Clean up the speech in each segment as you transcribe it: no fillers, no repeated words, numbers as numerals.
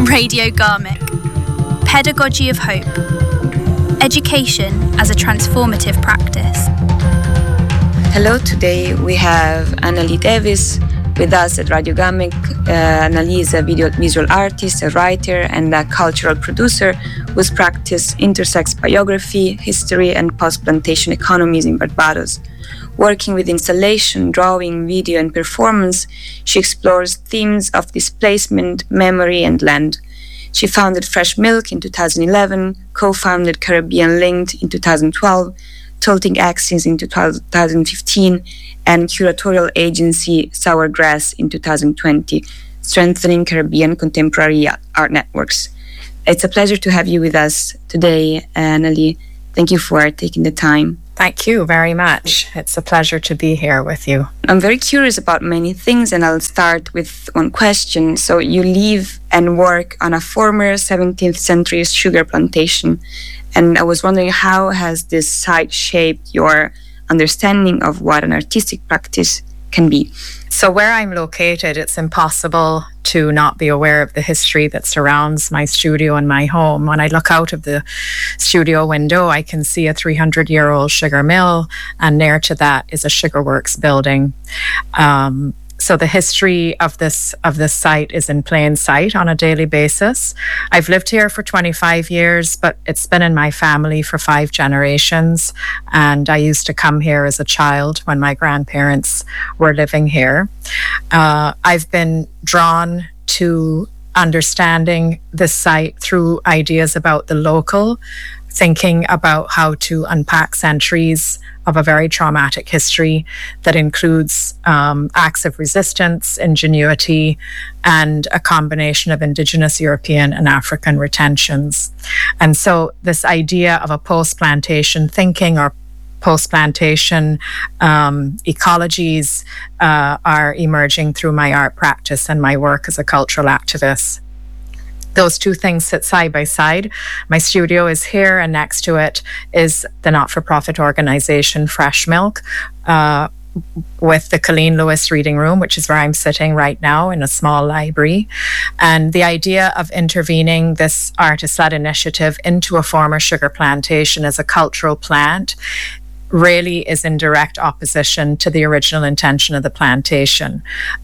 Radio Garmick. Pedagogy of Hope. Education as a transformative practice. Hello, today we have Annalie Davis with us at Radio Garmick. Annalie is a visual artist, a writer, and a cultural producer whose practice intersects biography, history, and post-plantation economies in Barbados. Working with installation, drawing, video, and performance, she explores themes of displacement, memory, and land. She founded Fresh Milk in 2011, co-founded Caribbean Linked in 2012, Tilting Axis in 2015, and curatorial agency Sour Grass in 2020, strengthening Caribbean contemporary art networks. It's a pleasure to have you with us today, Annalie. Thank you for taking the time. Thank you very much. It's a pleasure to be here with you. I'm very curious about many things, and I'll start with one question. So you live and work on a former 17th century sugar plantation, and I was wondering, how has this site shaped your understanding of what an artistic practice can be? So where I'm located, it's impossible to not be aware of the history that surrounds my studio and my home. When I look out of the studio window, I can see a 300-year-old sugar mill, and near to that is a sugar works building. So the history of this site is in plain sight on a daily basis. I've lived here for 25 years, but it's been in my family for 5 generations. And I used to come here as a child when my grandparents were living here. I've been drawn to understanding this site through ideas about the local, thinking about how to unpack centuries of a very traumatic history that includes acts of resistance, ingenuity, and a combination of Indigenous, European, and African retentions. And so this idea of a post-plantation thinking or post-plantation ecologies are emerging through my art practice and my work as a cultural activist. Those two things sit side by side. My studio is here, and next to it is the not-for-profit organization Fresh Milk, with the Colleen Lewis Reading Room, which is where I'm sitting right now in a small library. And the idea of intervening this artist-led initiative into a former sugar plantation as a cultural plant really is in direct opposition to the original intention of the plantation.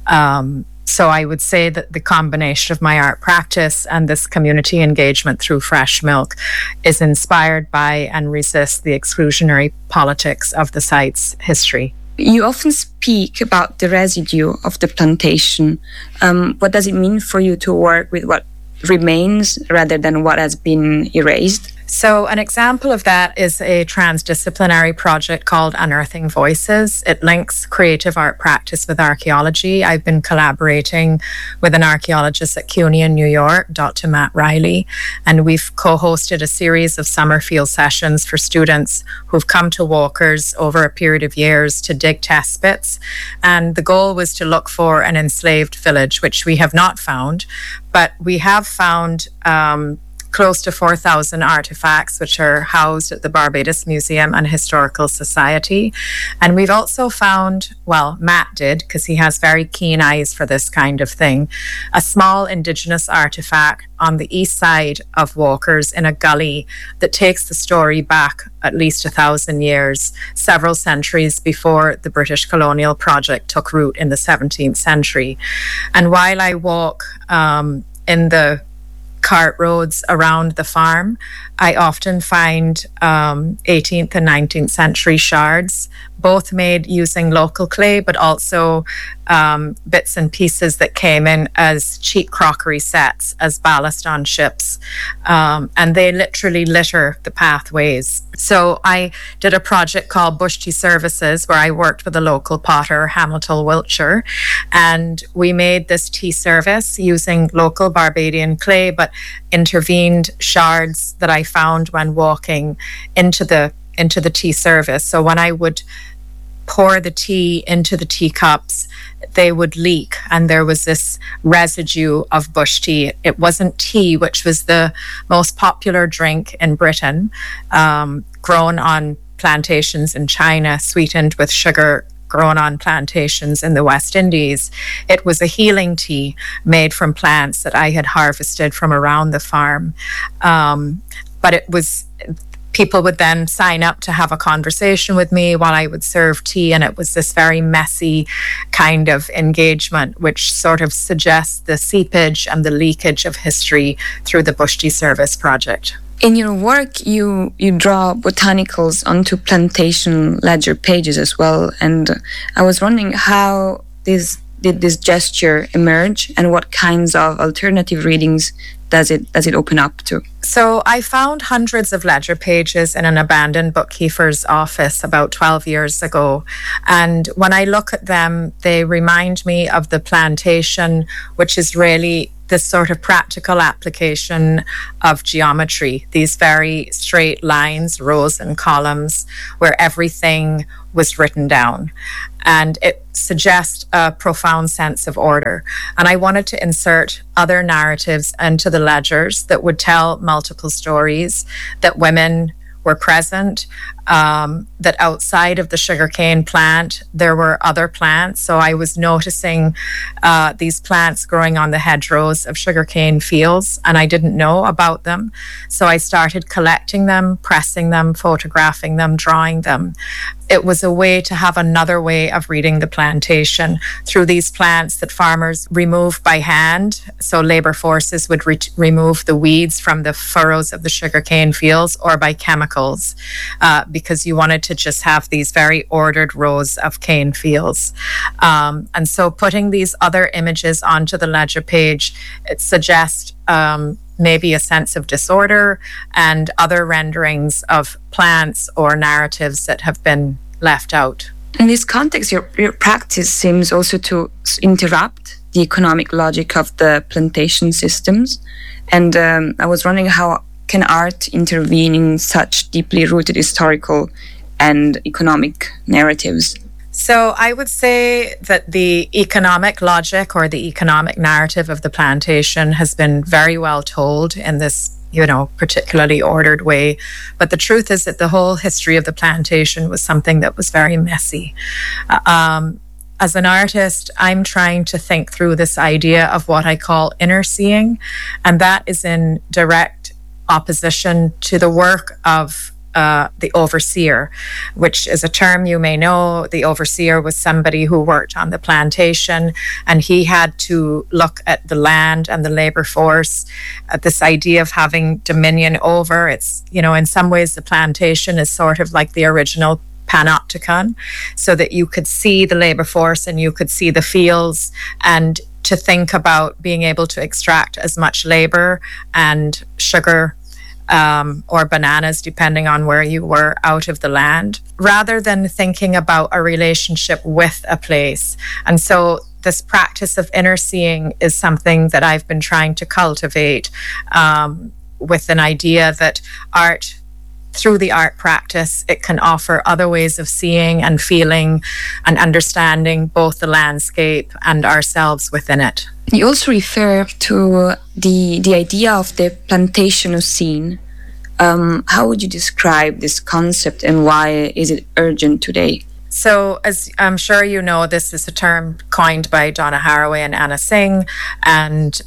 So I would say that the combination of my art practice and this community engagement through Fresh Milk is inspired by and resists the exclusionary politics of the site's history. You often speak about the residue of the plantation. What does it mean for you to work with what remains rather than what has been erased? So an example of that is a transdisciplinary project called Unearthing Voices. It links creative art practice with archaeology. I've been collaborating with an archaeologist at CUNY in New York, Dr. Matt Riley, and we've co-hosted a series of summer field sessions for students who've come to Walkers over a period of years to dig test pits. And the goal was to look for an enslaved village, which we have not found, but we have found close to 4,000 artifacts, which are housed at the Barbados Museum and Historical Society. And we've also found, well, Matt did, because he has very keen eyes for this kind of thing, a small Indigenous artifact on the east side of Walkers in a gully that takes the story back at least 1,000 years, several centuries before the British colonial project took root in the 17th century. And while I walk in the cart roads around the farm, I often find 18th and 19th century shards, both made using local clay, but also bits and pieces that came in as cheap crockery sets, as ballast on ships. And they literally litter the pathways. So I did a project called Bush Tea Services, where I worked with a local potter, Hamilton Wiltshire, and we made this tea service using local Barbadian clay, but intervened shards that I found when walking into the tea service. So when I would pour the tea into the teacups, they would leak, and there was this residue of bush tea. It wasn't tea, which was the most popular drink in Britain, grown on plantations in China, sweetened with sugar grown on plantations in the West Indies. It was a healing tea made from plants that I had harvested from around the farm. But it was, people would then sign up to have a conversation with me while I would serve tea. And it was this very messy kind of engagement, which sort of suggests the seepage and the leakage of history through the Bush Tea Service project. In your work, you draw botanicals onto plantation ledger pages as well. And I was wondering, how did this gesture emerge, and what kinds of alternative readings does it open up to? So I found hundreds of ledger pages in an abandoned bookkeeper's office about 12 years ago. And when I look at them, they remind me of the plantation, which is really this sort of practical application of geometry, these very straight lines, rows and columns, where everything was written down. And it suggests a profound sense of order. And I wanted to insert other narratives into the ledgers that would tell multiple stories, that women were present, that outside of the sugarcane plant, there were other plants. So I was noticing these plants growing on the hedgerows of sugarcane fields, and I didn't know about them. So I started collecting them, pressing them, photographing them, drawing them. It was a way to have another way of reading the plantation through these plants that farmers remove by hand. So labor forces would remove the weeds from the furrows of the sugarcane fields, or by chemicals, because you wanted to just have these very ordered rows of cane fields. And so putting these other images onto the ledger page, it suggests maybe a sense of disorder and other renderings of plants or narratives that have been left out. In this context, your practice seems also to interrupt the economic logic of the plantation systems. And I was wondering, how can art intervene in such deeply rooted historical and economic narratives? So I would say that the economic logic or the economic narrative of the plantation has been very well told in this, particularly ordered way. But the truth is that the whole history of the plantation was something that was very messy. As an artist, I'm trying to think through this idea of what I call inner seeing, and that is in direct opposition to the work of the overseer, which is a term you may know. The overseer was somebody who worked on the plantation, and he had to look at the land and the labor force, at this idea of having dominion over. It's, in some ways the plantation is sort of like the original panopticon, so that you could see the labor force and you could see the fields, and to think about being able to extract as much labor and sugar or bananas, depending on where you were, out of the land, rather than thinking about a relationship with a place. And so this practice of inner seeing is something that I've been trying to cultivate, with an idea that art, through the art practice, it can offer other ways of seeing and feeling and understanding both the landscape and ourselves within it. You also refer to the idea of the plantationocene. How would you describe this concept, and why is it urgent today? So, as I'm sure you know, this is a term coined by Donna Haraway and Anna Singh, and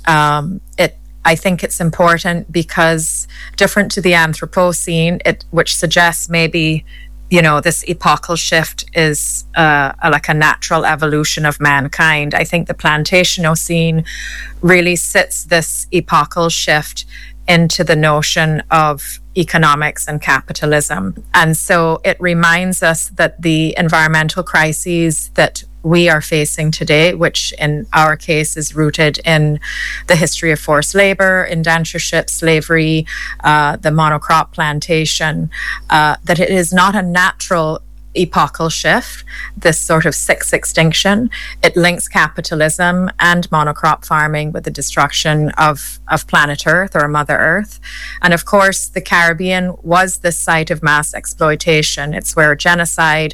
I think it's important because, different to the Anthropocene, which suggests maybe, this epochal shift is like a natural evolution of mankind. I think the Plantationocene really sits this epochal shift into the notion of economics and capitalism. And so it reminds us that the environmental crises that we are facing today, which in our case is rooted in the history of forced labor, indentureship, slavery, the monocrop plantation, that it is not a natural epochal shift, this sort of sixth extinction. It links capitalism and monocrop farming with the destruction of planet Earth, or Mother Earth. And of course, the Caribbean was the site of mass exploitation. It's where genocide,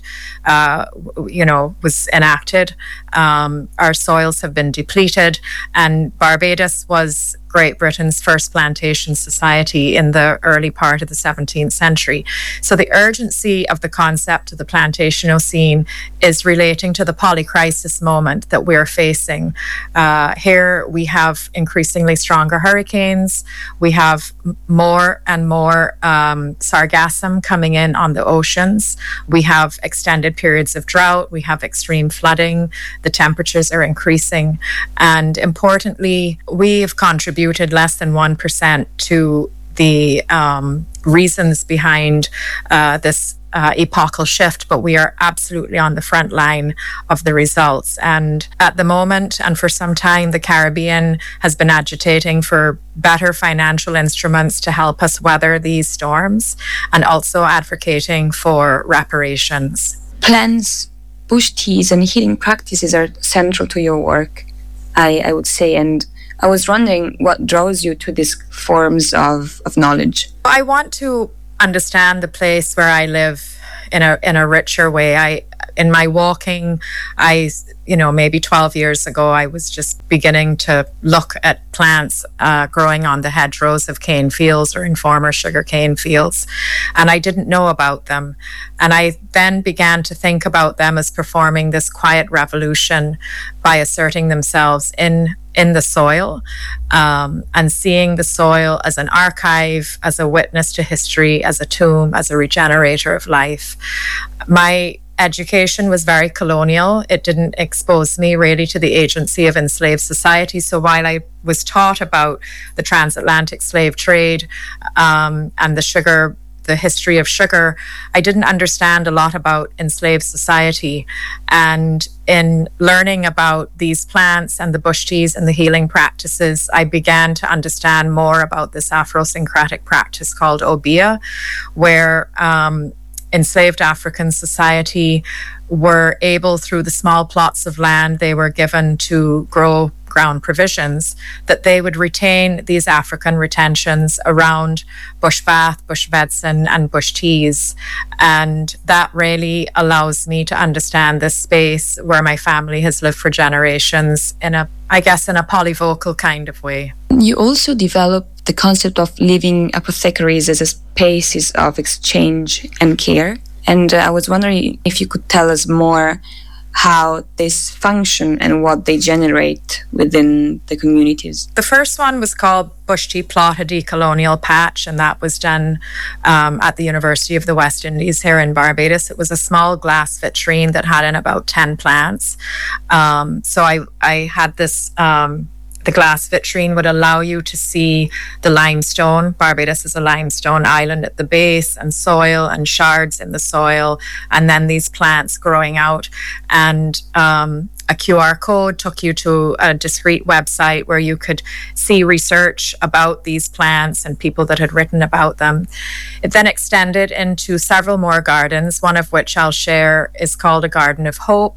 was enacted. Our soils have been depleted, and Barbados was Great Britain's first plantation society in the early part of the 17th century. So the urgency of the concept of the Plantationocene is relating to the polycrisis moment that we're facing. Here we have increasingly stronger hurricanes. We have more and more sargassum coming in on the oceans. We have extended periods of drought. We have extreme flooding. The temperatures are increasing. And importantly, we've contributed less than 1% to the reasons behind this epochal shift, but we are absolutely on the front line of the results. And at the moment, and for some time, the Caribbean has been agitating for better financial instruments to help us weather these storms, and also advocating for reparations. Plants, bush teas, and healing practices are central to your work, I would say. And I was wondering what draws you to these forms of knowledge. I want to understand the place where I live in a richer way. In my walking, maybe 12 years ago, I was just beginning to look at plants growing on the hedgerows of cane fields or in former sugar cane fields, and I didn't know about them. And I then began to think about them as performing this quiet revolution by asserting themselves in the soil, and seeing the soil as an archive, as a witness to history, as a tomb, as a regenerator of life. My education was very colonial. It didn't expose me really to the agency of enslaved society. So while I was taught about the transatlantic slave trade and the history of sugar, I didn't understand a lot about enslaved society. And in learning about these plants and the bush teas and the healing practices, I began to understand more about this Afrosyncretic practice called obeah, where enslaved African society were able, through the small plots of land they were given to grow ground provisions, that they would retain these African retentions around bush bath, bush medicine, and bush teas. And that really allows me to understand this space where my family has lived for generations in a polyvocal kind of way. You also developed the concept of living apothecaries as a spaces of exchange and care. And I was wondering if you could tell us more how this function and what they generate within the communities. The first one was called Bush Tea Plot, a Decolonial Patch, and that was done at the University of the West Indies here in Barbados. It was a small glass vitrine that had in about 10 plants. So I had this... The glass vitrine would allow you to see the limestone. Barbados is a limestone island at the base, and soil and shards in the soil, and then these plants growing out. And a QR code took you to a discrete website where you could see research about these plants and people that had written about them. It then extended into several more gardens, one of which I'll share is called a Garden of Hope,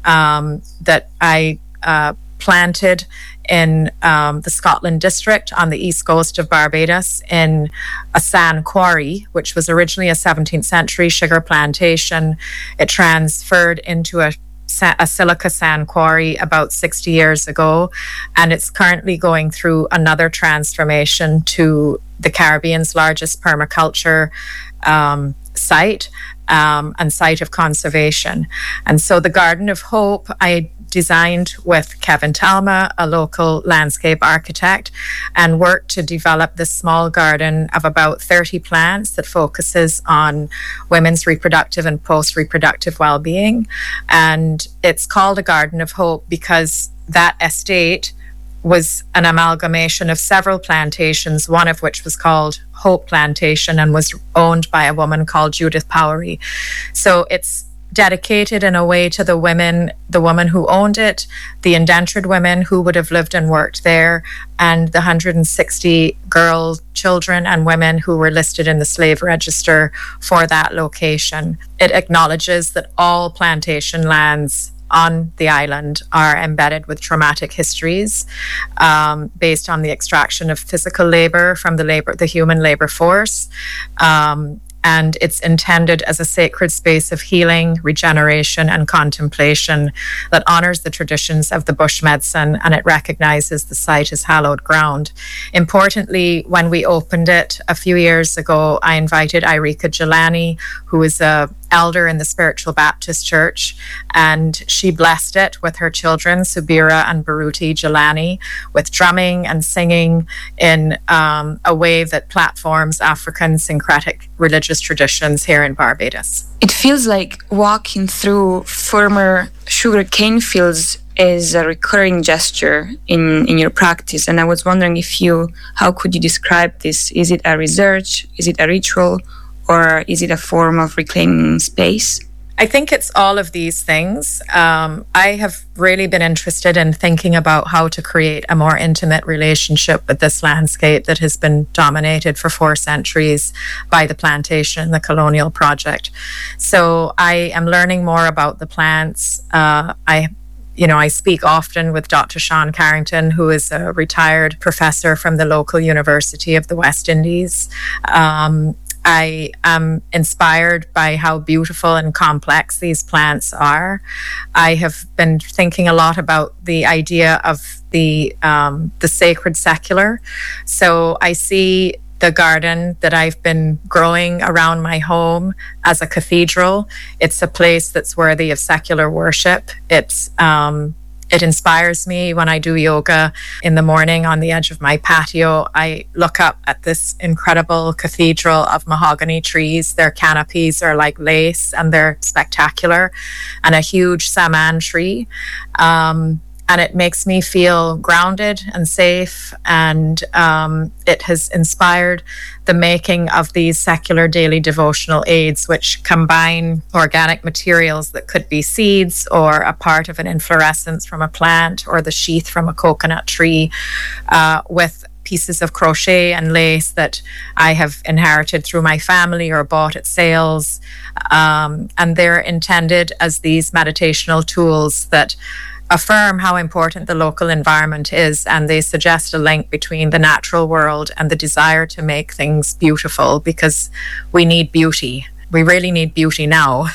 that I planted in the Scotland district on the east coast of Barbados in a sand quarry, which was originally a 17th century sugar plantation. It transferred into a silica sand quarry about 60 years ago, and it's currently going through another transformation to the Caribbean's largest permaculture site and site of conservation. And so the Garden of Hope I designed with Kevin Talma, a local landscape architect, and worked to develop this small garden of about 30 plants that focuses on women's reproductive and post-reproductive well-being. And it's called a Garden of Hope because that estate was an amalgamation of several plantations, one of which was called Hope Plantation and was owned by a woman called Judith Powery. So it's dedicated in a way to the woman who owned it, the indentured women who would have lived and worked there, and the 160 girls, children, and women who were listed in the slave register for that location. It acknowledges that all plantation lands on the island are embedded with traumatic histories based on the extraction of physical labor from the human labor force. and it's intended as a sacred space of healing, regeneration, and contemplation that honors the traditions of the bush medicine, and it recognizes the site as hallowed ground. Importantly, when we opened it a few years ago, I invited Irika Jelani, who is a elder in the Spiritual Baptist Church, and she blessed it with her children, Subira and Baruti Jelani, with drumming and singing in a way that platforms African syncretic religious traditions here in Barbados. It feels like walking through former sugarcane fields is a recurring gesture in your practice, and I was wondering how could you describe this? Is it a research? Is it a ritual? Or is it a form of reclaiming space? I think it's all of these things. I have really been interested in thinking about how to create a more intimate relationship with this landscape that has been dominated for 4 centuries by the plantation and the colonial project. So I am learning more about the plants. I speak often with Dr. Sean Carrington, who is a retired professor from the local University of the West Indies. I am inspired by how beautiful and complex these plants are. I have been thinking a lot about the idea of the sacred secular. So I see the garden that I've been growing around my home as a cathedral. It's a place that's worthy of secular worship. It inspires me when I do yoga in the morning on the edge of my patio. I look up at this incredible cathedral of mahogany trees. Their canopies are like lace and they're spectacular, and a huge saman tree. And it makes me feel grounded and safe. And it has inspired the making of these secular daily devotional aids, which combine organic materials that could be seeds or a part of an inflorescence from a plant or the sheath from a coconut tree, with pieces of crochet and lace that I have inherited through my family or bought at sales. And they're intended as these meditational tools that affirm how important the local environment is, and they suggest a link between the natural world and the desire to make things beautiful, because we need beauty. We really need beauty now.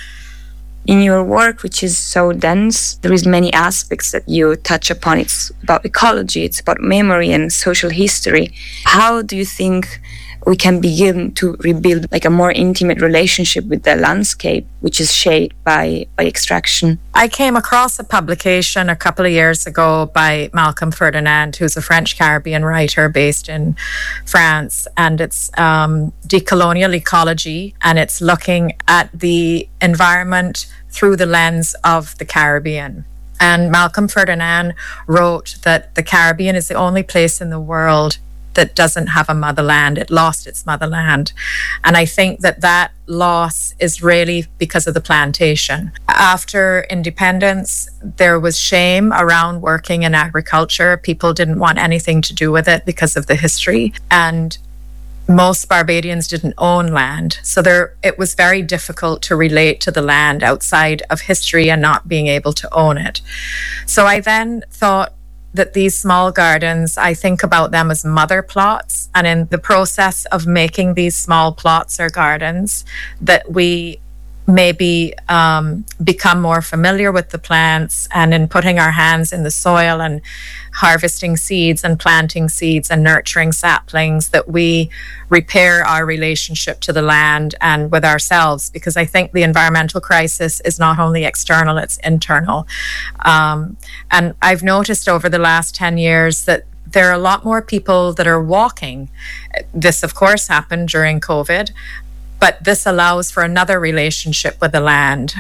In your work, which is so dense, there is many aspects that you touch upon. It's about ecology, it's about memory and social history. How do you think we can begin to rebuild like a more intimate relationship with the landscape, which is shaped by extraction? I came across a publication a couple of years ago by Malcolm Ferdinand, who's a French Caribbean writer based in France, and it's Decolonial Ecology, and it's looking at the environment through the lens of the Caribbean. And Malcolm Ferdinand wrote that the Caribbean is the only place in the world that doesn't have a motherland. It lost its motherland. And I think that loss is really because of the plantation. After independence, there was shame around working in agriculture. People didn't want anything to do with it because of the history. And most Barbadians didn't own land. So it was very difficult to relate to the land outside of history and not being able to own it. So I then thought that these small gardens, I think about them as mother plots. And in the process of making these small plots or gardens, that we maybe become more familiar with the plants, and in putting our hands in the soil and harvesting seeds and planting seeds and nurturing saplings, that we repair our relationship to the land and with ourselves, because I think the environmental crisis is not only external, it's internal. And I've noticed over the last 10 years that there are a lot more people that are walking. This, of course, happened during COVID, but this allows for another relationship with the land.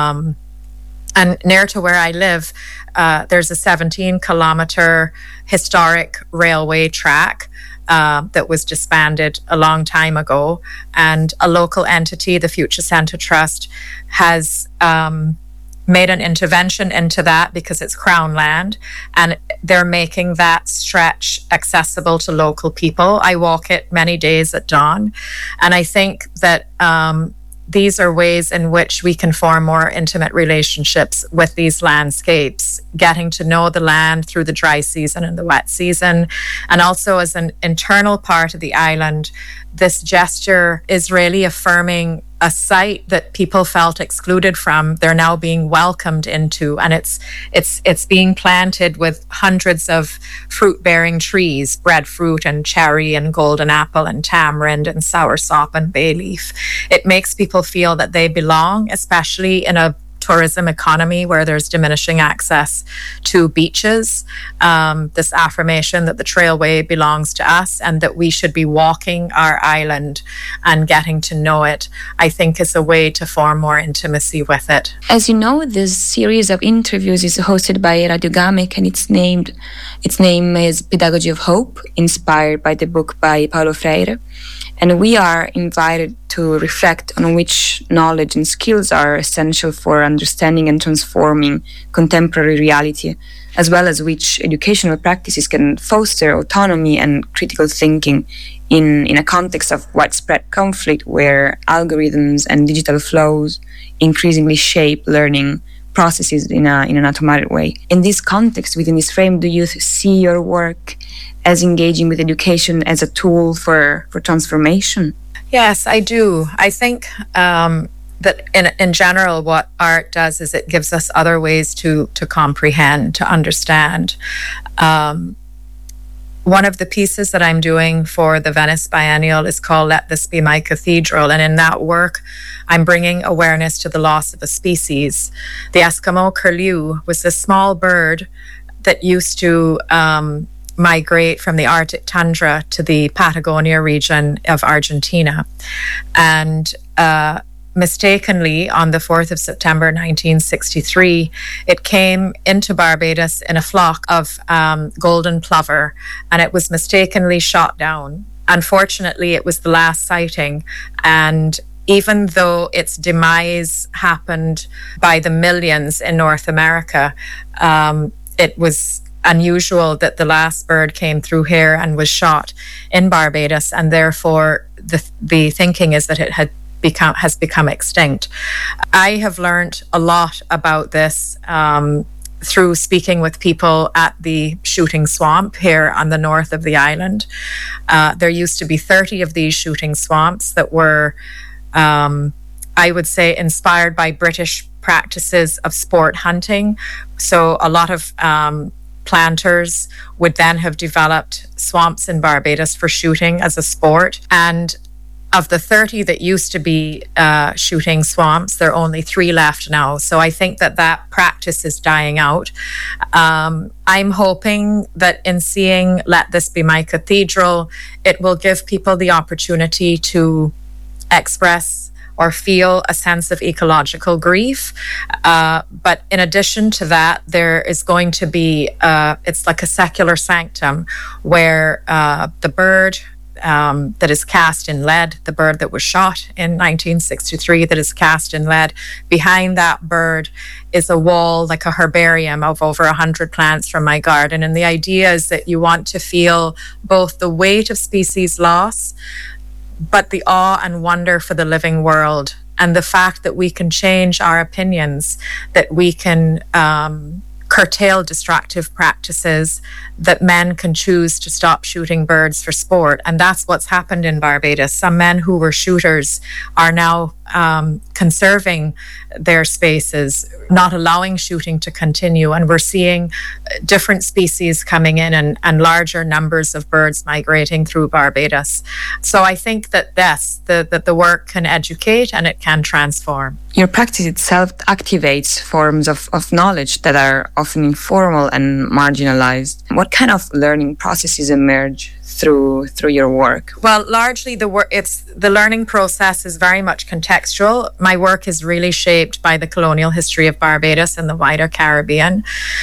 And near to where I live, there's a 17-kilometer historic railway track that was disbanded a long time ago. And a local entity, the Future Centre Trust, has made an intervention into that because it's Crown land, and they're making that stretch accessible to local people. I walk it many days at dawn, and I think that these are ways in which we can form more intimate relationships with these landscapes, getting to know the land through the dry season and the wet season. And also as an internal part of the island, this gesture is really affirming a site that people felt excluded from. They're now being welcomed into, and it's being planted with hundreds of fruit-bearing trees, breadfruit and cherry and golden apple and tamarind and soursop and bay leaf. It makes people feel that they belong, especially in a tourism economy where there's diminishing access to beaches. This affirmation that the trailway belongs to us and that we should be walking our island and getting to know it, I think is a way to form more intimacy with it. As you know, this series of interviews is hosted by Radio Gamek, and its name is Pedagogy of Hope, inspired by the book by Paulo Freire. And we are invited to reflect on which knowledge and skills are essential for understanding and transforming contemporary reality, as well as which educational practices can foster autonomy and critical thinking in a context of widespread conflict where algorithms and digital flows increasingly shape learning processes in an automatic way. In this context, within this frame, do you see your work as engaging with education as a tool for transformation? Yes, I do. I think that in general, what art does is it gives us other ways to comprehend, to understand. One of the pieces that I'm doing for the Venice Biennial is called Let This Be My Cathedral. And in that work, I'm bringing awareness to the loss of a species. The Eskimo curlew was a small bird that used to migrate from the Arctic tundra to the Patagonia region of Argentina. And mistakenly, on the 4th of September 1963, it came into Barbados in a flock of golden plover, and it was mistakenly shot down. Unfortunately, it was the last sighting, and even though its demise happened by the millions in North America, it was unusual that the last bird came through here and was shot in Barbados, and therefore the thinking is that it has become extinct. I have learned a lot about this through speaking with people at the shooting swamp here on the north of the island. There used to be 30 of these shooting swamps that were, I would say, inspired by British practices of sport hunting. So a lot of planters would then have developed swamps in Barbados for shooting as a sport. And of the 30 that used to be shooting swamps, there are only 3 left now. So I think that practice is dying out. I'm hoping that in seeing Let This Be My Cathedral, it will give people the opportunity to express or feel a sense of ecological grief. But in addition to that, there is going to be, it's like a secular sanctum where the bird that is cast in lead, the bird that was shot in 1963 that is cast in lead, behind that bird is a wall, like a herbarium of over 100 plants from my garden. And the idea is that you want to feel both the weight of species loss, but the awe and wonder for the living world, and the fact that we can change our opinions, that we can curtail destructive practices, that men can choose to stop shooting birds for sport. And that's what's happened in Barbados. Some men who were shooters are now conserving their spaces, not allowing shooting to continue. And we're seeing different species coming in and larger numbers of birds migrating through Barbados. So I think that the work can educate and it can transform. Your practice itself activates forms of knowledge that are often informal and marginalized. What kind of learning processes emerge through your work? Well, largely the learning process is very much contextual. My work is really shaped by the colonial history of Barbados and the wider Caribbean.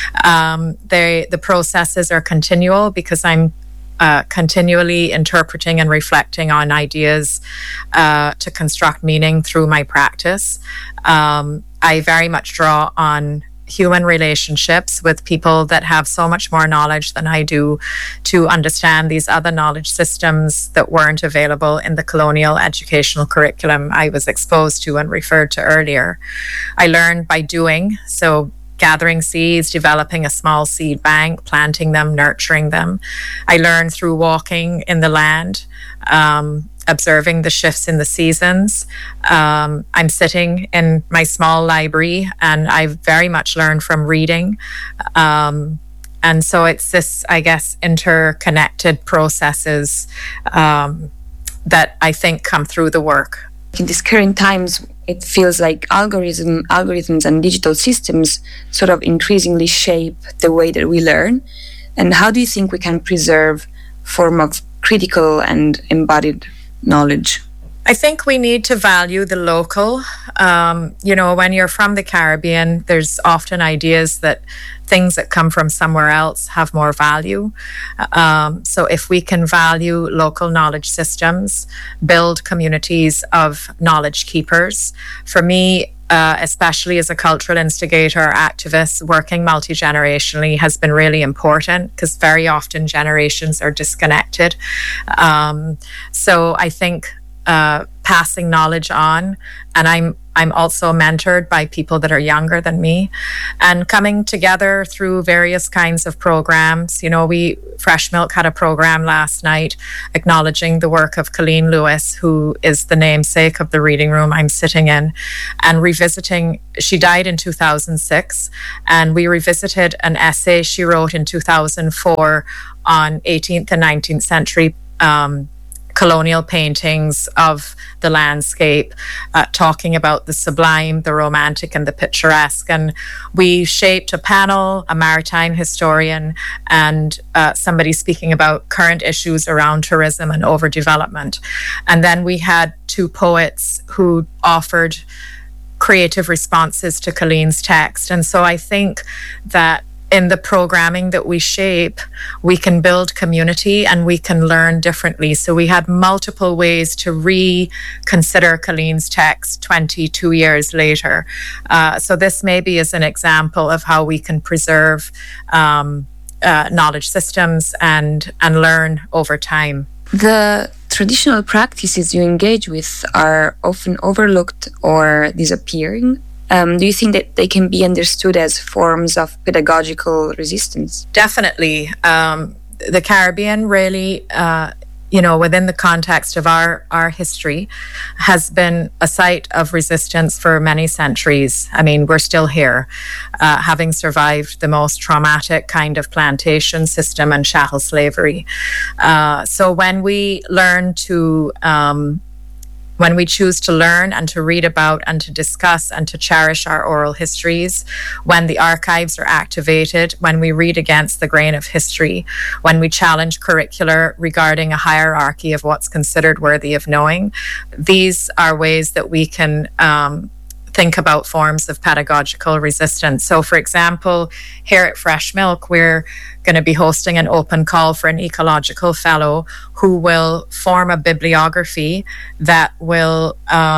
The processes are continual because I'm continually interpreting and reflecting on ideas to construct meaning through my practice. I very much draw on human relationships with people that have so much more knowledge than I do to understand these other knowledge systems that weren't available in the colonial educational curriculum I was exposed to and referred to earlier. I learned by doing, so gathering seeds, developing a small seed bank, planting them, nurturing them. I learned through walking in the land, observing the shifts in the seasons. I'm sitting in my small library and I very much learned from reading. And so it's this, I guess, interconnected processes that I think come through the work. In these current times, it feels like algorithms and digital systems sort of increasingly shape the way that we learn. And how do you think we can preserve form of critical and embodied knowledge? I think we need to value the local. When you're from the Caribbean, there's often ideas that things that come from somewhere else have more value. So if we can value local knowledge systems, build communities of knowledge keepers, for me, especially as a cultural instigator or activist, working multi-generationally has been really important because very often generations are disconnected. So I think passing knowledge on, and I'm also mentored by people that are younger than me, and coming together through various kinds of programs. Fresh Milk had a program last night acknowledging the work of Colleen Lewis, who is the namesake of the reading room I'm sitting in, and revisiting. She died in 2006, and we revisited an essay she wrote in 2004 on 18th and 19th century colonial paintings of the landscape, talking about the sublime, the romantic, and the picturesque. And we shaped a panel, a maritime historian, and somebody speaking about current issues around tourism and overdevelopment. And then we had two poets who offered creative responses to Colleen's text. And so I think that in the programming that we shape, we can build community and we can learn differently. So we had multiple ways to reconsider Colleen's text 22 years later. So this maybe is an example of how we can preserve knowledge systems and learn over time. The traditional practices you engage with are often overlooked or disappearing. Do you think that they can be understood as forms of pedagogical resistance? Definitely. The Caribbean really, within the context of our history, has been a site of resistance for many centuries. I mean, we're still here, having survived the most traumatic kind of plantation system and chattel slavery. So when we learn to when we choose to learn and to read about and to discuss and to cherish our oral histories, when the archives are activated, when we read against the grain of history, when we challenge curricula regarding a hierarchy of what's considered worthy of knowing, these are ways that we can think about forms of pedagogical resistance. So, for example, here at Fresh Milk, we're going to be hosting an open call for an ecological fellow who will form a bibliography that will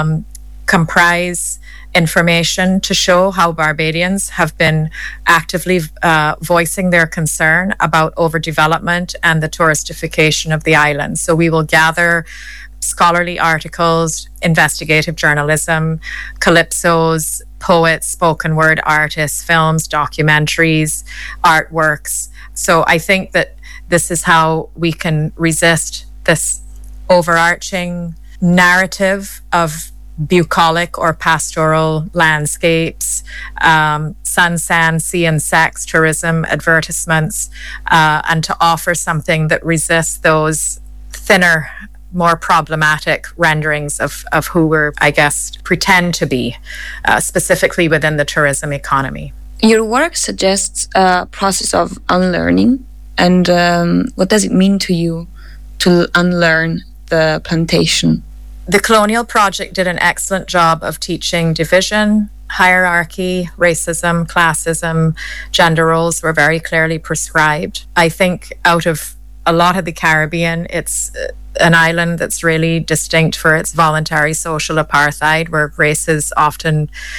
comprise information to show how Barbadians have been actively voicing their concern about overdevelopment and the touristification of the island. So we will gather scholarly articles, investigative journalism, calypsos, poets, spoken word artists, films, documentaries, artworks. So I think that this is how we can resist this overarching narrative of bucolic or pastoral landscapes, sun, sand, sea and sex, tourism, advertisements, and to offer something that resists those thinner, more problematic renderings of who we're, I guess, pretend to be, specifically within the tourism economy. Your work suggests a process of unlearning. And what does it mean to you to unlearn the plantation? The Colonial Project did an excellent job of teaching division, hierarchy, racism, classism, gender roles were very clearly prescribed. I think out of a lot of the Caribbean, it's an island that's really distinct for its voluntary social apartheid, where race is often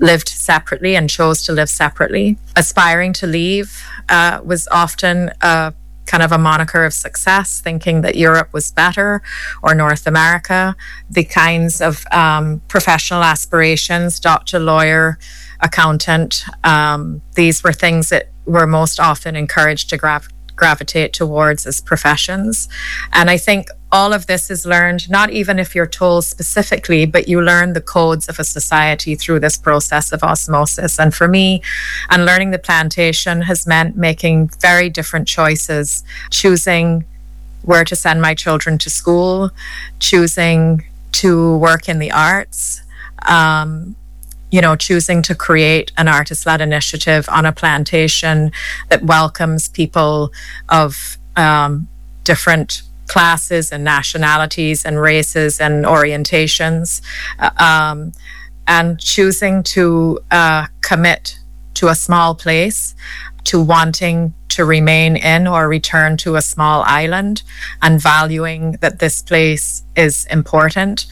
lived separately and chose to live separately. Aspiring to leave was often kind of a moniker of success, thinking that Europe was better or North America. The kinds of professional aspirations, doctor, lawyer, accountant, these were things that were most often encouraged to gravitate towards as professions. And I think all of this is learned, not even if you're told specifically, but you learn the codes of a society through this process of osmosis. And for me, unlearning the plantation has meant making very different choices, choosing where to send my children to school, choosing to work in the arts, choosing to create an artist-led initiative on a plantation that welcomes people of different classes and nationalities and races and orientations, and choosing to commit to a small place, to wanting to remain in or return to a small island, and valuing that this place is important.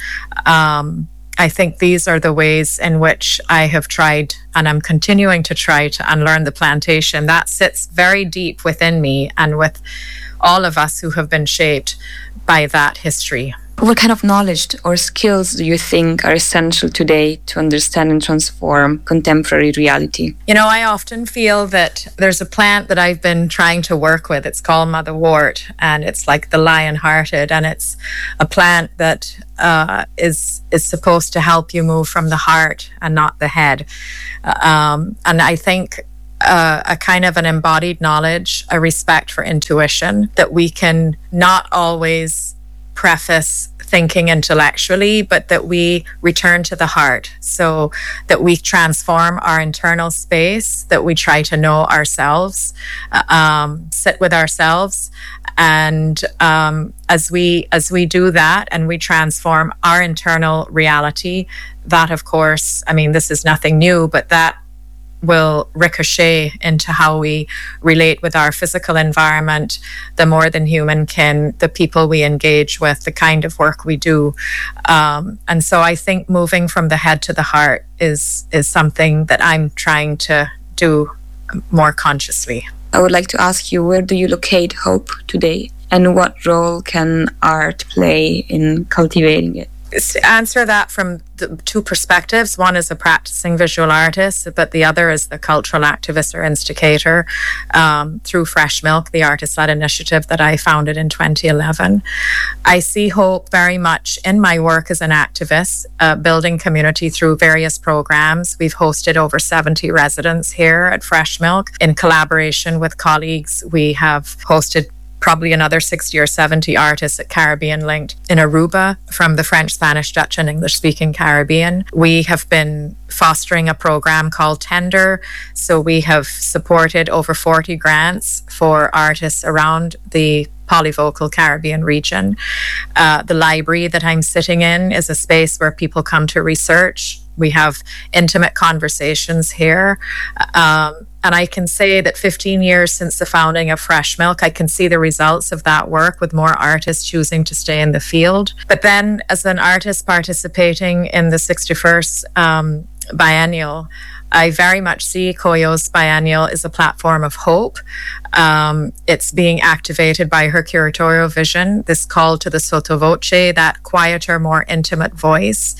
I think these are the ways in which I have tried, and I'm continuing to try, to unlearn the plantation. That sits very deep within me and with all of us who have been shaped by that history. What kind of knowledge or skills do you think are essential today to understand and transform contemporary reality? I often feel that there's a plant that I've been trying to work with. It's called motherwort, and it's like the lion-hearted, and it's a plant that is supposed to help you move from the heart and not the head. And I think a kind of an embodied knowledge, a respect for intuition, that we can not always preface thinking intellectually, but that we return to the heart, so that we transform our internal space, that we try to know ourselves, sit with ourselves. And as we do that and we transform our internal reality, that, of course, this is nothing new, but that will ricochet into how we relate with our physical environment, the more than human kin, the people we engage with, the kind of work we do. And so I think moving from the head to the heart is something that I'm trying to do more consciously. I would like to ask you, where do you locate hope today? And what role can art play in cultivating it? To answer that from the two perspectives. One is a practicing visual artist, but the other is the cultural activist or instigator through Fresh Milk, the artist-led initiative that I founded in 2011. I see hope very much in my work as an activist, building community through various programs. We've hosted over 70 residents here at Fresh Milk. In collaboration with colleagues, we have hosted probably another 60 or 70 artists at Caribbean Linked in Aruba from the French, Spanish, Dutch, and English-speaking Caribbean. We have been fostering a program called Tender. So we have supported over 40 grants for artists around the polyvocal Caribbean region. The library that I'm sitting in is a space where people come to research. We have intimate conversations here. And I can say that 15 years since the founding of Fresh Milk, I can see the results of that work with more artists choosing to stay in the field. But then as an artist participating in the 61st biennial, I very much see Koyo's biennial as a platform of hope. It's being activated by her curatorial vision, this call to the sotto voce, that quieter, more intimate voice.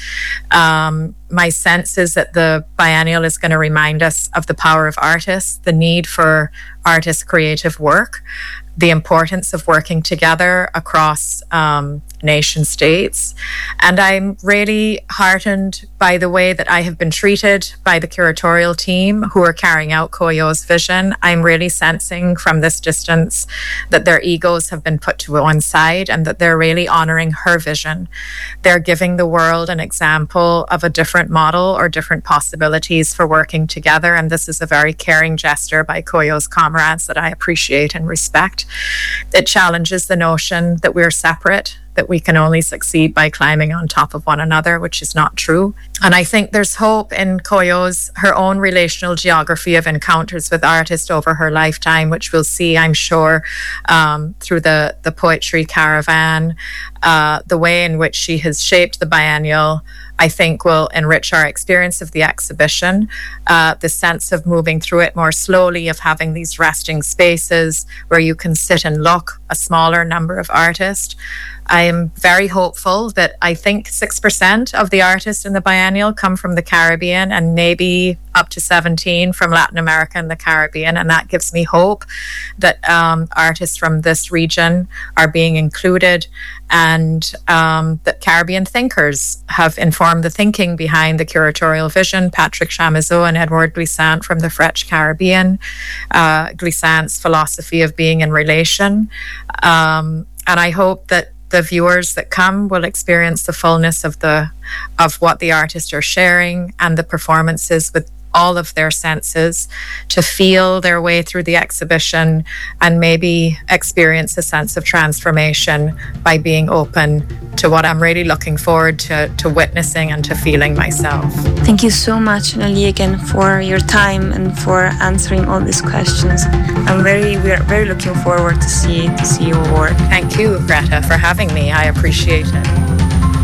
My sense is that the biennial is going to remind us of the power of artists, the need for artist creative work, the importance of working together across nation states. And I'm really heartened by the way that I have been treated by the curatorial team who are carrying out Koyo's vision. I'm really sensing from this distance that their egos have been put to one side and that they're really honoring her vision. They're giving the world an example of a different model or different possibilities for working together. And this is a very caring gesture by Koyo's comrades that I appreciate and respect. It challenges the notion that we're separate, that we can only succeed by climbing on top of one another, which is not true. And I think there's hope in Koyo's, her own relational geography of encounters with artists over her lifetime, which we'll see, I'm sure, through the poetry caravan, the way in which she has shaped the biennial I think will enrich our experience of the exhibition. The sense of moving through it more slowly, of having these resting spaces where you can sit and look, a smaller number of artists. I am very hopeful that I think 6% of the artists in the biennial come from the Caribbean, and maybe up to 17 from Latin America and the Caribbean. And that gives me hope that artists from this region are being included, and that Caribbean thinkers have informed the thinking behind the curatorial vision. Patrick Chamizo and Edouard Glissant from the French Caribbean, Glissant's philosophy of being in relation. And I hope that the viewers that come will experience the fullness of what the artists are sharing, and the performances with all of their senses, to feel their way through the exhibition and maybe experience a sense of transformation by being open to what I'm really looking forward to witnessing and to feeling myself. Thank you so much, Annalie, again for your time and for answering all these questions. We are very looking forward to see your work. Thank you, Greta, for having me. I appreciate it.